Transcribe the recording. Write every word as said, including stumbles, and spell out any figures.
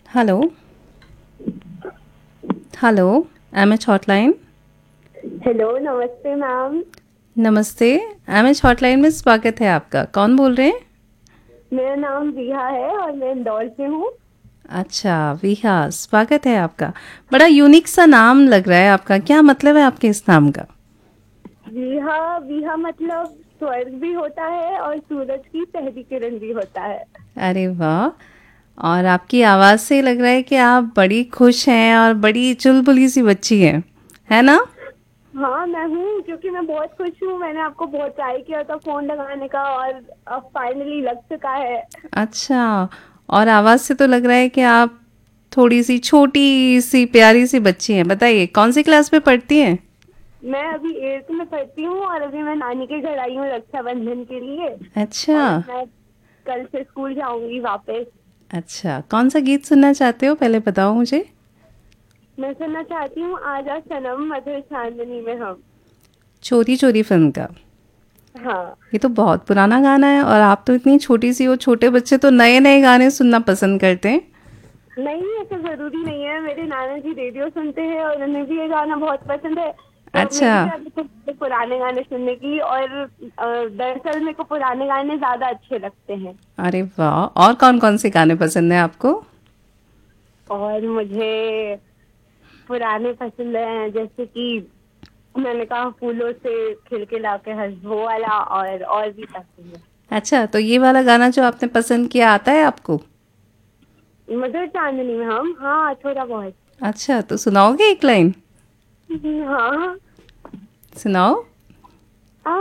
Hello, hello, M H hotline. Hello, नमस्ते ma'am. नमस्ते, M H hotline में स्वागत है आपका। कौन बोल रहे हैं? मेरा नाम रिहा है और मैं इंदौर से हूँ। अच्छा, विहा, स्वागत है आपका। बड़ा यूनिक सा नाम लग रहा है आपका। क्या मतलब है आपके इस नाम का? रिहा विहा मतलब स्वर्ग भी होता है और सूरज की पहली किरण भी होता है। अरे वाह! और आपकी आवाज़ से लग रहा है कि आप बड़ी खुश हैं और बड़ी चुलबुली सी बच्ची हैं, है ना? हाँ, मैं हूँ क्योंकि मैं बहुत खुश हूँ। मैंने आपको बहुत ट्राई किया था फोन लगाने का और अब फाइनली लग चुका है। अच्छा, और आवाज़ से तो लग रहा है कि आप थोड़ी सी छोटी सी प्यारी सी बच्ची हैं। बताइए, कौन सी क्लास में पढ़ती हैं? मैं अभी एट्थ में पढ़ती हूँ और अभी मैं नानी के घर आई हूँ रक्षाबंधन के लिए। अच्छा, और मैं कल से स्कूल जाऊंगी वापस। अच्छा, कौन सा गीत सुनना चाहते हो पहले बताओ मुझे? मैं सुनना चाहती हूँ आजा सनम मधुर चांदनी में हम। चोरी चोरी फिल्म का। हाँ। ये तो बहुत पुराना गाना है और आप तो इतनी छोटी सी हो, छोटे बच्चे तो नए नए गाने सुनना पसंद करते हैं। नहीं, ऐसा जरूरी नहीं है। मेरे नाना जी रेडियो सुनते हैं और उन्हें भी ये गाना बहुत पसंद है। तो अच्छा, मेरी भी आदत है पुराने गाने सुनने की। और अ, दरअसल मेरे को पुराने गाने ज्यादा अच्छे लगते हैं। अरे वाह! और कौन कौन से गाने पसंद हैं आपको? और मुझे पुराने पसंद हैं जैसे कि मैंने कहा फूलों से खिलखिला के हंस वो वाला। और और भी पसंद है। अच्छा, तो ये वाला गाना जो आपने पसंद किया आता है आपको? मधुर चांदनी में हम, हाँ थोड़ा बहुत। अच्छा, तो सुनाओगे एक लाइन? हाँ। सुनाओ।